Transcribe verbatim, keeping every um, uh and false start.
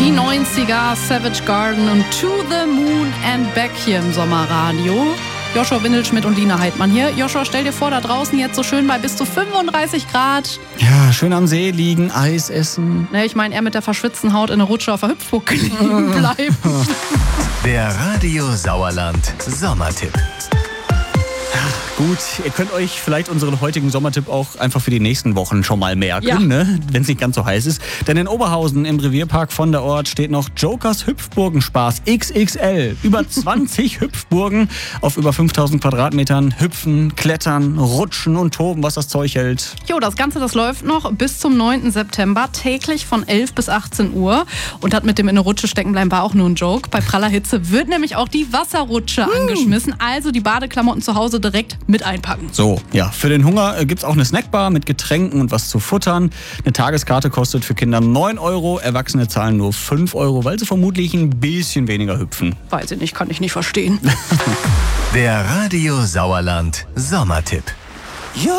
Die neunziger, Savage Garden und To the Moon and Back hier im Sommerradio. Joshua Windelschmidt und Lina Heidmann hier. Joshua, stell dir vor, da draußen jetzt so schön bei bis zu fünfunddreißig Grad. Ja, schön am See liegen, Eis essen. Ne, ich meine, er mit der verschwitzten Haut in der Rutsche auf der Hüpfburg liegen bleibt. Der Radio Sauerland Sommertipp. Gut, ihr könnt euch vielleicht unseren heutigen Sommertipp auch einfach für die nächsten Wochen schon mal merken, Ja. ne? Wenn es nicht ganz so heiß ist. Denn in Oberhausen im Revierpark von der Ort steht noch Jokers Hüpfburgenspaß X X L. Über zwanzig Hüpfburgen auf über fünftausend Quadratmetern. Hüpfen, klettern, rutschen und toben, was das Zeug hält. Jo, das Ganze, das läuft noch bis zum neunten September, täglich von elf bis achtzehn Uhr. Und das mit dem in der Rutsche stecken bleiben war auch nur ein Joke. Bei praller Hitze wird nämlich auch die Wasserrutsche uh. angeschmissen. Also die Badeklamotten zu Hause direkt mit einpacken. So, ja, für den Hunger äh, gibt's auch eine Snackbar mit Getränken und was zu futtern. Eine Tageskarte kostet für Kinder neun Euro, Erwachsene zahlen nur fünf Euro, weil sie vermutlich ein bisschen weniger hüpfen. Weiß ich nicht, kann ich nicht verstehen. Der Radio Sauerland Sommertipp. Ja,